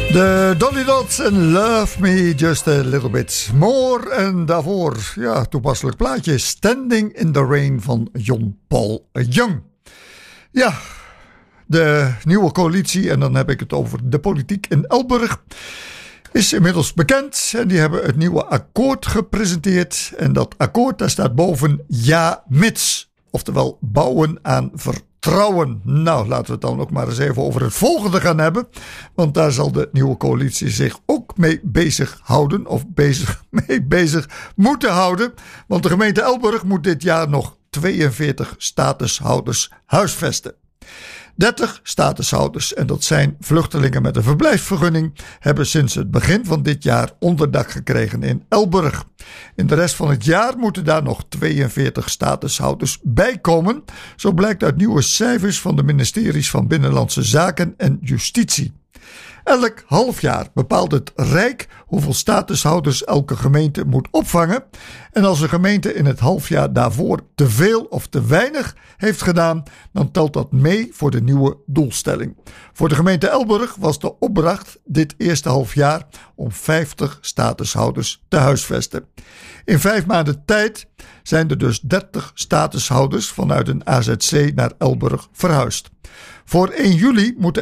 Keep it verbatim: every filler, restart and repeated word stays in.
De Dolly Dots en Love Me Just a Little Bit More. En daarvoor, ja, toepasselijk plaatje, Standing in the Rain van John Paul Young. Ja, de nieuwe coalitie, en dan heb ik het over de politiek in Elburg, is inmiddels bekend. En die hebben het nieuwe akkoord gepresenteerd. En dat akkoord, daar staat boven ja mits. Oftewel bouwen aan vertrouwen. Nou, laten we het dan ook maar eens even over het volgende gaan hebben. Want daar zal de nieuwe coalitie zich ook mee bezighouden. Of bezig, mee bezig moeten houden. Want de gemeente Elburg moet dit jaar nog tweeënveertig statushouders huisvesten. dertig statushouders, en dat zijn vluchtelingen met een verblijfsvergunning, hebben sinds het begin van dit jaar onderdak gekregen in Elburg. In de rest van het jaar moeten daar nog tweeënveertig statushouders bij komen. Zo blijkt uit nieuwe cijfers van de ministeries van Binnenlandse Zaken en Justitie. Elk half jaar bepaalt het Rijk hoeveel statushouders elke gemeente moet opvangen. En als een gemeente in het halfjaar daarvoor te veel of te weinig heeft gedaan, dan telt dat mee voor de nieuwe doelstelling. Voor de gemeente Elburg was de opdracht dit eerste halfjaar om vijftig statushouders te huisvesten. In vijf maanden tijd zijn er dus dertig statushouders vanuit een A Z C naar Elburg verhuisd. Voor één juli moeten